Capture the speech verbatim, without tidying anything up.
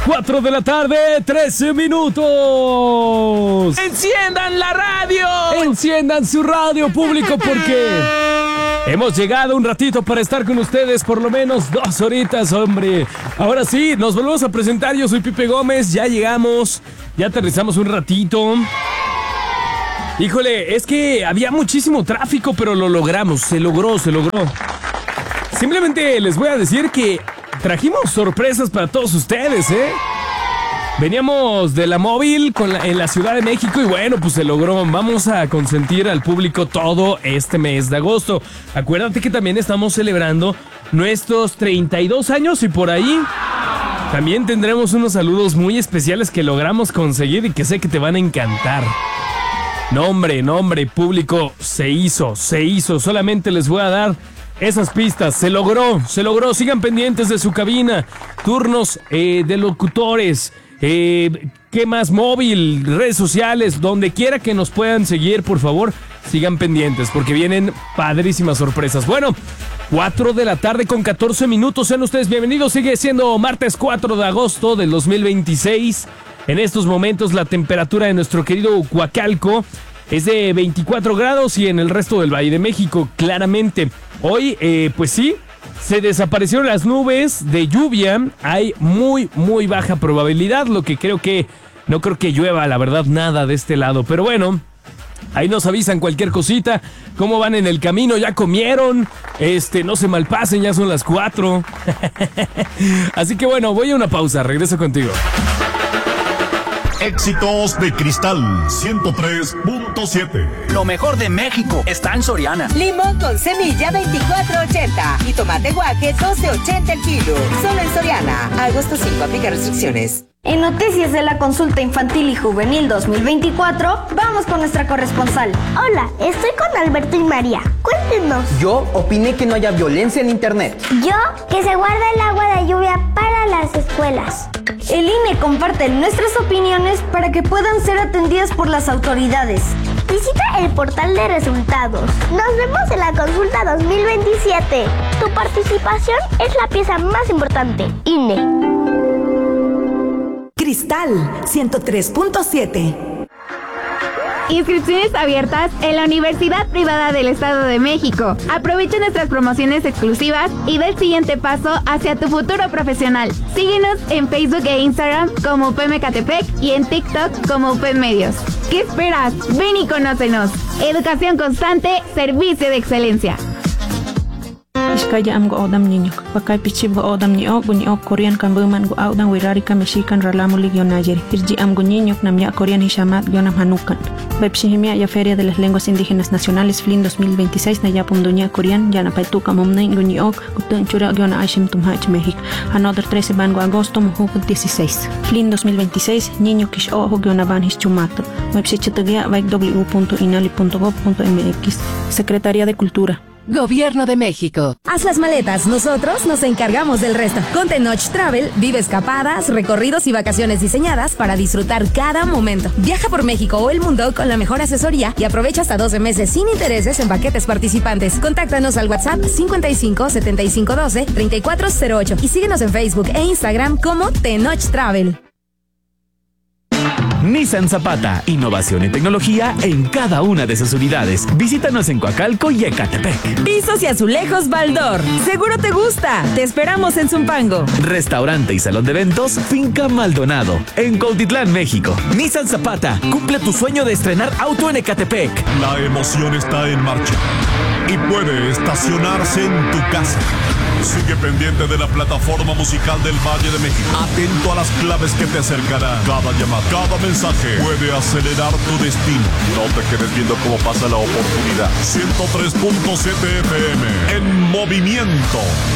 cuatro de la tarde, trece minutos. ¡Enciendan la radio! Enciendan su radio, público, porque hemos llegado un ratito para estar con ustedes, por lo menos dos horitas, hombre. Ahora sí, nos volvemos a presentar. Yo soy Pipe Gómez, ya llegamos, ya aterrizamos un ratito. Híjole, es que había muchísimo tráfico, pero lo logramos, se logró, se logró. Simplemente les voy a decir que trajimos sorpresas para todos ustedes, ¿eh? Veníamos de la móvil con la, en la Ciudad de México y bueno, pues se logró. Vamos a consentir al público todo este mes de agosto. Acuérdate que también estamos celebrando nuestros treinta y dos años y por ahí también tendremos unos saludos muy especiales que logramos conseguir y que sé que te van a encantar. No, hombre, no, hombre, público, se hizo, se hizo. Solamente les voy a dar esas pistas. Se logró, se logró. Sigan pendientes de su cabina. Turnos eh, de locutores. Eh, ¿Qué más? Móvil, redes sociales, donde quiera que nos puedan seguir, por favor, sigan pendientes porque vienen padrísimas sorpresas. Bueno, cuatro de la tarde con catorce minutos. Sean ustedes bienvenidos. Sigue siendo martes cuatro de agosto del dos mil veintiséis. En estos momentos la temperatura de nuestro querido Coacalco es de veinticuatro grados y en el resto del Valle de México, claramente. Hoy, eh, pues sí, se desaparecieron las nubes de lluvia. Hay muy, muy baja probabilidad, lo que creo que, no creo que llueva, la verdad, nada de este lado. Pero bueno, ahí nos avisan cualquier cosita, cómo van en el camino, ya comieron, este, no se malpasen, ya son las cuatro. Así que bueno, voy a una pausa, regreso contigo. Éxitos de Cristal ciento tres punto siete. Lo mejor de México está en Soriana. Limón con semilla veinticuatro ochenta y tomate guaje doce ochenta el kilo. Solo en Soriana. Agosto cinco, aplica restricciones. En Noticias de la Consulta Infantil y Juvenil dos mil veinticuatro, vamos con nuestra corresponsal. Hola, estoy con Alberto y María. Cuéntenos. Yo opiné que no haya violencia en internet. Yo, que se guarda el agua de lluvia para las escuelas. El I N E comparte nuestras opiniones para que puedan ser atendidas por las autoridades. Visita el portal de resultados. Nos vemos en la consulta dos mil veintisiete. Tu participación es la pieza más importante. I N E. Cristal ciento tres punto siete. Inscripciones abiertas en la Universidad Privada del Estado de México. Aprovecha nuestras promociones exclusivas y da el siguiente paso hacia tu futuro profesional. Síguenos en Facebook e Instagram como U P M Ecatepec y en TikTok como U P M Medios. ¿Qué esperas? Ven y conócenos. Educación constante, servicio de excelencia. Iskaya am go odam niño, pakai pichib go odam niño, guño Korean kan buman go audan wirari ka mexican ralamu ligio nayer. Irji am go niño nam ya Korean hishamat gionam hanukan. Bepshihimia ya Feria de las Lenguas Indígenas Nacionales Flin dos mil veintiséis na ya punduña Korean ya na paituka momnay guño gutun chura giona ashim tumhach México. Another trece van go agosto mujuk dieciséis. Flin dos mil veintiséis niño kish ojo giona van hischumato. Website baik w punto inali punto gov punto m x. Secretaría de Cultura. Gobierno de México. Haz las maletas, nosotros nos encargamos del resto. Con Tenoch Travel, vive escapadas, recorridos y vacaciones diseñadas para disfrutar cada momento. Viaja por México o el mundo con la mejor asesoría y aprovecha hasta doce meses sin intereses en paquetes participantes. Contáctanos al WhatsApp cincuenta y cinco setenta y cinco doce treinta y cuatro cero ocho y síguenos en Facebook e Instagram como Tenoch Travel. Nissan Zapata, innovación y tecnología en cada una de sus unidades. Visítanos en Coacalco y Ecatepec. Pisos y azulejos Baldor. Seguro te gusta. Te esperamos en Zumpango. Restaurante y salón de eventos Finca Maldonado, en Cuautitlán, México. Nissan Zapata, cumple tu sueño de estrenar auto en Ecatepec. La emoción está en marcha y puede estacionarse en tu casa. Sigue pendiente de la plataforma musical del Valle de México. Atento a las claves que te acercarán. Cada llamada, cada mensaje puede acelerar tu destino. No te quedes viendo cómo pasa la oportunidad. ciento tres punto siete F M en movimiento.